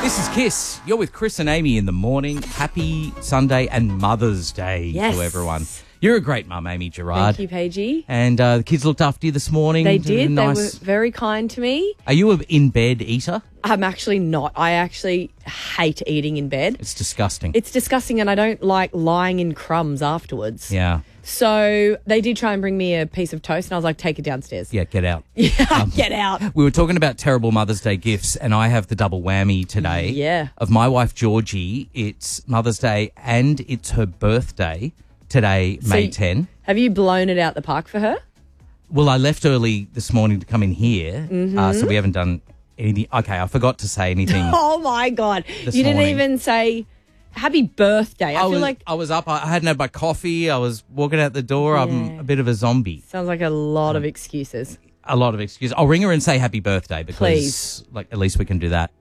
This is Kiss. You're with Chris and Amy in the morning. Happy Sunday and Mother's Day to everyone. You're a great mum, Amy Gerard. Thank you, Paigey. And the kids looked after you this morning. They did. Nice. They were very kind to me. Are you an in-bed eater? I'm actually not. I actually hate eating in bed. It's disgusting. It's disgusting, and I don't like lying in crumbs afterwards. Yeah. So they did try and bring me a piece of toast, and I was like, take it downstairs. Yeah, get out. Yeah, get out. We were talking about terrible Mother's Day gifts, and I have the double whammy today. Yeah. Of my wife, Georgie. It's Mother's Day and it's her birthday today, May 10. Have you blown it out the park for her? Well, I left early this morning to come in here, so we haven't done anything. Okay, I forgot to say anything. Oh, my God. You didn't morning. even say happy birthday. I feel like... I was up. I hadn't had my coffee. I was walking out the door. I'm a bit of a zombie. Sounds like a lot of excuses. A lot of excuses. I'll ring her and say happy birthday because, Please. at least we can do that.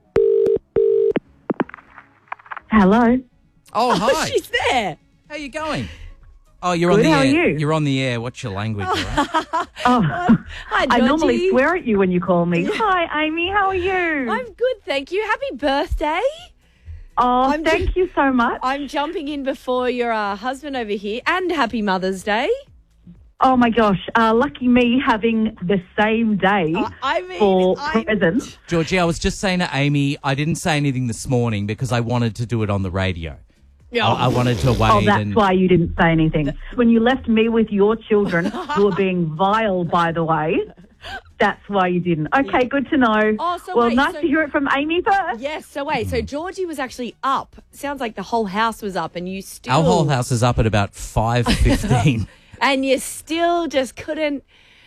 Hello. Oh, hi. She's there. How you going? Oh, you're on Good, the how air. are you? You're on the air. What's your language? All right? Oh, Hi, I normally Georgie. swear at you when you call me. Hi, Amy. How are you? I'm good, thank you. Happy birthday. Thank you so much. I'm jumping in before your husband over here, and happy Mother's Day. Oh, my gosh. Lucky me having the same day for present. Georgie, I was just saying to Amy, I didn't say anything this morning because I wanted to do it on the radio. I wanted to wait. Oh, that's why you didn't say anything. When you left me with your children, who are being vile, by the way, that's why you didn't. Okay, good to know. Oh, so well, wait, nice so- to hear it from Amy first. Yes, so wait, so Georgie was actually up. Sounds like the whole house was up, and you still... Our whole house is up at about 5:15. And you still just couldn't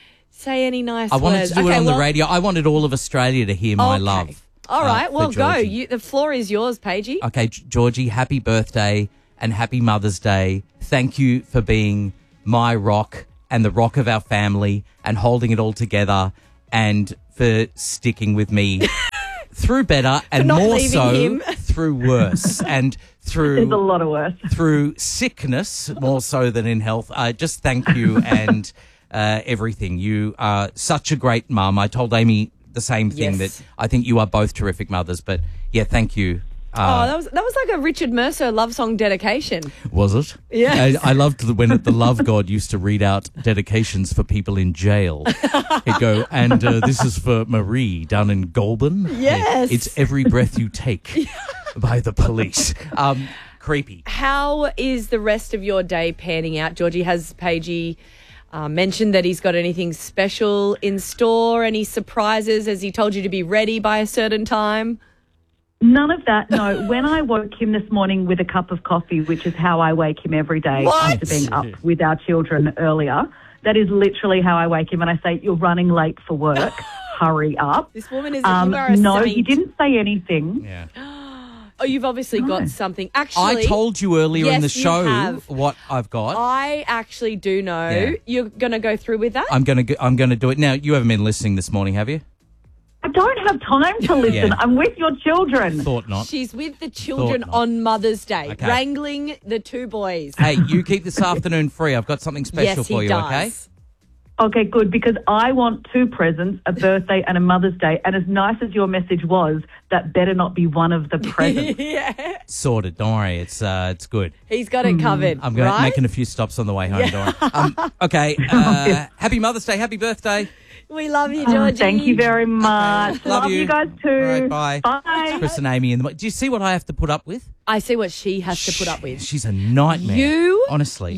say any nice I wanted words. to do it on the radio. I wanted all of Australia to hear my love. All right, for well, go. Georgie. The floor is yours, Paigey. Okay, Georgie, happy birthday and happy Mother's Day. Thank you for being my rock and the rock of our family and holding it all together and for sticking with me through better and not more leaving so him. through worse and through There's a lot of worse. through sickness more so than in health. Just thank you and everything. You are such a great mum. I told Amy the same thing, Yes. that I think you are both terrific mothers. But yeah, thank you. That was like a Richard Mercer love song dedication. Was it? Yes. I loved when the Love God used to read out dedications for people in jail. He'd go, and this is for Marie down in Goulburn. Yes. It's Every Breath You Take by the Police. Creepy. How is the rest of your day panning out? Georgie, has Paigey mentioned that he's got anything special in store, any surprises? Has he told you to be ready by a certain time? None of that, no. When I woke him this morning with a cup of coffee, which is how I wake him every day What? after being up with our children earlier, that is literally how I wake him. And I say, you're running late for work. Hurry up. This woman is you are a no, saint. he didn't say anything. Yeah. Oh, you've obviously got something. Actually, I told you earlier in the yes, you show have. what I've got. I actually do know. Yeah. You're going to go through with that? I'm gonna do it now. You haven't been listening this morning, have you? I don't have time to listen. Yeah. I'm with your children. Thought not. She's with the children Thought not. on Mother's Day, Okay. wrangling the two boys. Hey, you keep this afternoon free. I've got something special yes, for he you, does. okay? Okay, good, because I want two presents, a birthday and a Mother's Day. And as nice as your message was, that better not be one of the presents. Yeah. Sorted. Don't worry. It's good. He's got it covered, I'm right? making a few stops on the way home. Don't worry. Okay. Happy Mother's Day. Happy birthday. We love you, Georgie. Thank you very much. Love you. you guys too. All right, bye. Bye. Chris and Amy. Do you see what I have to put up with? I see what she has to put up with. She's a nightmare. You, honestly,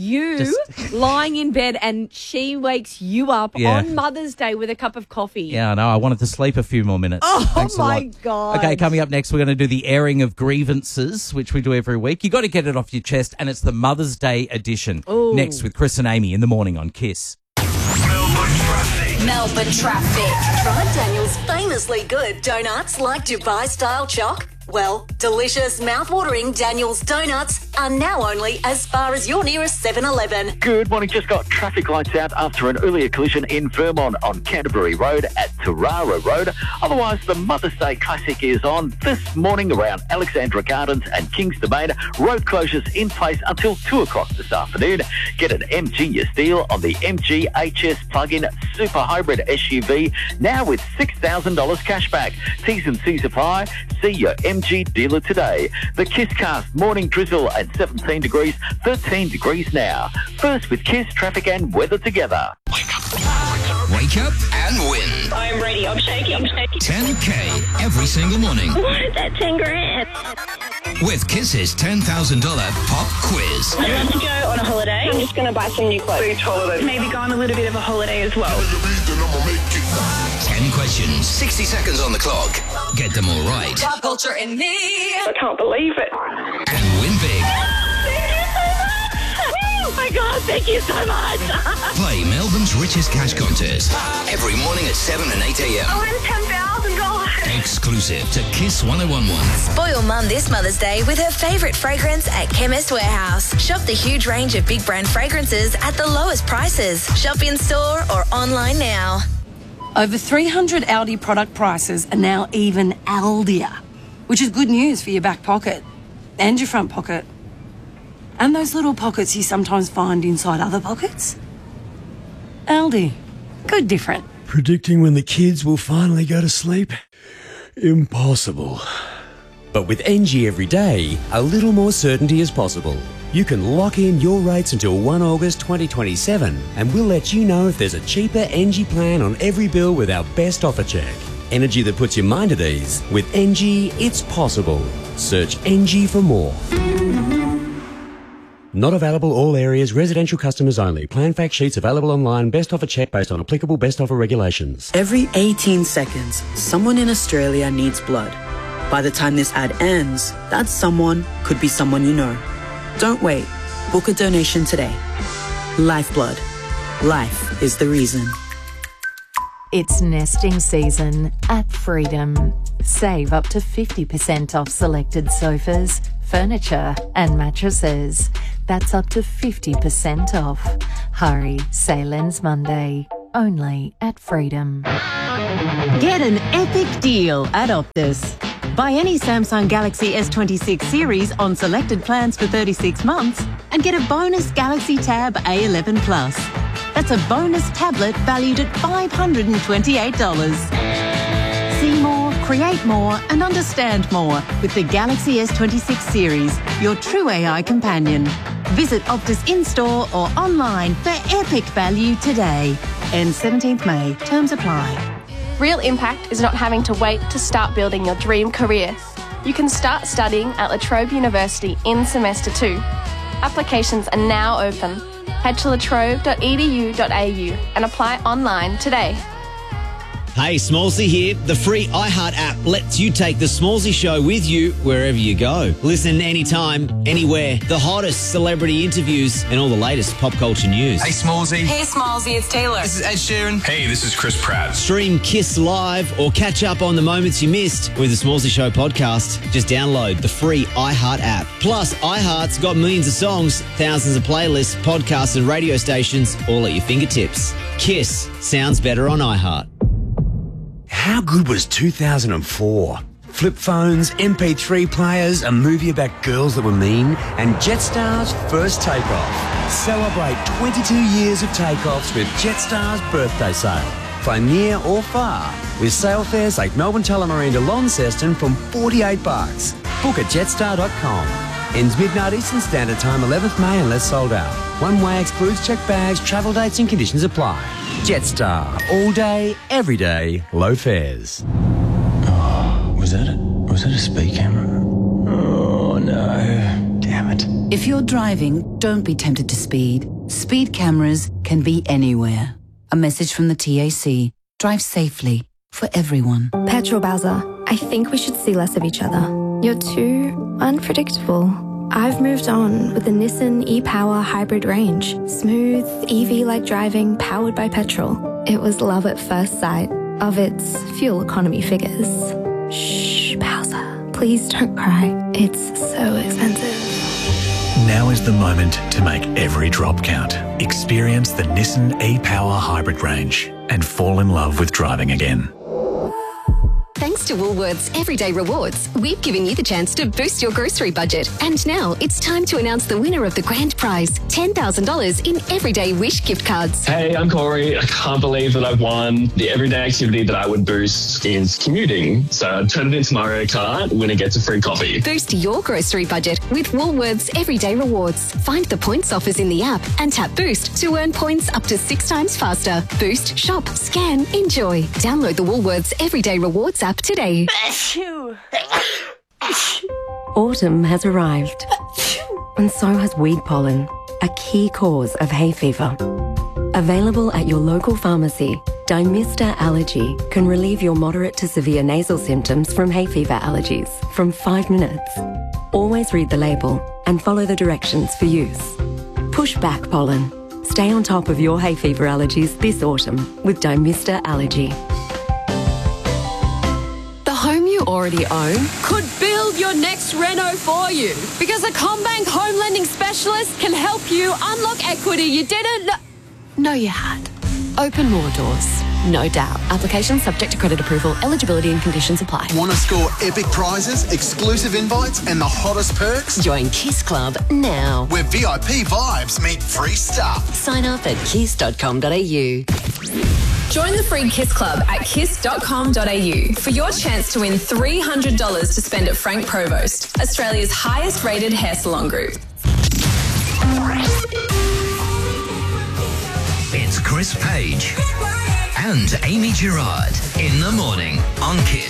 lying in bed and she wakes you up Yeah. on Mother's Day with a cup of coffee. Yeah, I know. I wanted to sleep a few more minutes. Oh, Thanks a my lot. God. Okay, coming up next, we're going to do the airing of grievances, which we do every week. You got to get it off your chest, and it's the Mother's Day edition. Ooh. Next with Chris and Amy in the morning on Kiss. Melbourne traffic. Tried Daniel's famously good donuts like Dubai-style choc? Well, delicious, mouth-watering Daniel's donuts are now only as far as your nearest 7-Eleven. Good morning. Just got traffic lights out after an earlier collision in Vermont on Canterbury Road at Tarara Road. Otherwise, the Mother's Day Classic is on this morning around Alexandra Gardens and Kings Domain. Road closures in place until 2 o'clock this afternoon. Get an MG your steal on the MG HS plug-in super hybrid SUV now with $6,000 cashback. T's and C's apply. See your MG dealer today. The KISScast morning drizzle at 17 degrees, 13 degrees now. First with KISS, traffic and weather together. Wake up and win. I'm ready. I'm shaky. 10K every single morning. What is that 10 grand? With Kiss's $10,000 pop quiz. I'd love to go on a holiday. I'm just going to buy some new clothes. Beach holiday. Maybe go on a little bit of a holiday as well. 10 questions, 60 seconds on the clock. Get them all right. Pop culture and me. I can't believe it. And win big. Oh my God, thank you so much. Play Melbourne's richest cash contest every morning at 7 and 8 a.m. I win $10,000. Exclusive to Kiss 1011. Spoil Mum this Mother's Day with her favourite fragrance at Chemist Warehouse. Shop the huge range of big brand fragrances at the lowest prices. Shop in store or online now. Over 300 Aldi product prices are now even Aldier, which is good news for your back pocket and your front pocket. And those little pockets you sometimes find inside other pockets. Aldi. Good different. Predicting when the kids will finally go to sleep? Impossible. But with NG every day, a little more certainty is possible. You can lock in your rates until 1 August 2027 and we'll let you know if there's a cheaper NG plan on every bill with our best offer check. Energy that puts your mind at ease. With NG, it's possible. Search NG for more. Not available all areas, residential customers only. Plan fact sheets available online, best offer check based on applicable best offer regulations. Every 18 seconds, someone in Australia needs blood. By the time this ad ends, that someone could be someone you know. Don't wait. Book a donation today. Lifeblood. Life is the reason. It's nesting season at Freedom. Save up to 50% off selected sofas, furniture and mattresses. That's up to 50% off. Hurry, sale ends Monday. Only at Freedom. Get an epic deal at Optus. Buy any Samsung Galaxy S26 series on selected plans for 36 months and get a bonus Galaxy Tab A11 Plus. That's a bonus tablet valued at $528. See more, create more and understand more with the Galaxy S26 series, your true AI companion. Visit Optus in-store or online for epic value today. Ends 17th May. Terms apply. Real impact is not having to wait to start building your dream career. You can start studying at La Trobe University in Semester 2. Applications are now open. Head to latrobe.edu.au and apply online today. Hey, Smallsy here. The free iHeart app lets you take The Smallsy Show with you wherever you go. Listen anytime, anywhere. The hottest celebrity interviews and all the latest pop culture news. Hey, Smallsy. Hey, Smallsy, it's Taylor. This is Ed Sheeran. Hey, this is Chris Pratt. Stream Kiss Live or catch up on the moments you missed with The Smallsy Show podcast. Just download the free iHeart app. Plus, iHeart's got millions of songs, thousands of playlists, podcasts and radio stations all at your fingertips. Kiss sounds better on iHeart. How good was 2004? Flip phones, MP3 players, a movie about girls that were mean, and Jetstar's first takeoff. Celebrate 22 years of takeoffs with Jetstar's birthday sale. Fly near or far with sale fares like Melbourne Tullamarine to Launceston from $48. Book at jetstar.com. Ends midnight Eastern Standard Time, 11th May unless sold out. One way excludes checked bags, travel dates and conditions apply. Jetstar. All day, every day, low fares. Oh, was that a speed camera? Oh, no. Damn it. If you're driving, don't be tempted to speed. Speed cameras can be anywhere. A message from the TAC. Drive safely for everyone. Petrol Bowser, I think we should see less of each other. You're too unpredictable. I've moved on with the Nissan e-Power hybrid range. Smooth, EV-like driving powered by petrol. It was love at first sight of its fuel economy figures. Shh, Bowser. Please don't cry. It's so expensive. Now is the moment to make every drop count. Experience the Nissan e-Power hybrid range and fall in love with driving again. Thanks to Woolworths Everyday Rewards, we've given you the chance to boost your grocery budget. And now it's time to announce the winner of the grand prize, $10,000 in Everyday Wish gift cards. Hey, I'm Corey. I can't believe that I've won. The everyday activity that I would boost is commuting. So I'd turn it into Mario Kart. Winner gets a free coffee. Boost your grocery budget with Woolworths Everyday Rewards. Find the points offers in the app and tap Boost to earn points up to 6 times faster. Boost, shop, scan, enjoy. Download the Woolworths Everyday Rewards app today. Autumn has arrived, and so has weed pollen, a key cause of hay fever. Available at your local pharmacy, Dymista Allergy can relieve your moderate to severe nasal symptoms from hay fever allergies from 5 minutes. Always read the label and follow the directions for use. Push back pollen. Stay on top of your hay fever allergies this autumn with Dymista Allergy. The home you already own could build your next reno for you, because a CommBank home lending specialist can help you unlock equity you didn't know you had. Open more doors, no doubt. Application subject to credit approval. Eligibility and conditions apply. Want to score epic prizes, exclusive invites, and the hottest perks? Join Kiss Club now, where VIP vibes meet free stuff. Sign up at kiss.com.au. Join the free Kiss Club at kiss.com.au for your chance to win $300 to spend at Frank Provost, Australia's highest rated hair salon group. It's Chris Page and Amy Gerard in the morning on Kiss.